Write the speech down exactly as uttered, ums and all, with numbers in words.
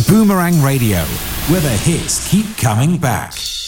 Boomerang Radio, where the hits keep coming back.